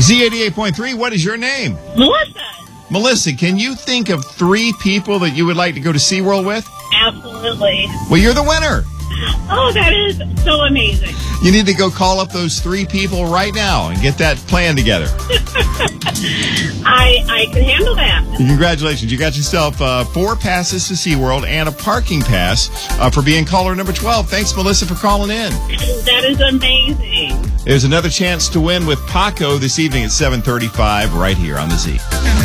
Z88.3, what is your name? Melissa. Melissa, can you think of 3 people that you would like to go to SeaWorld with? Absolutely. Well, you're the winner. Oh, that is so amazing. You need to go call up those 3 people right now and get that plan together. I can handle that. Congratulations. You got yourself 4 passes to SeaWorld and a parking pass for being caller number 12. Thanks, Melissa, for calling in. That is amazing. There's another chance to win with Paco this evening at 7:35 right here on The Z.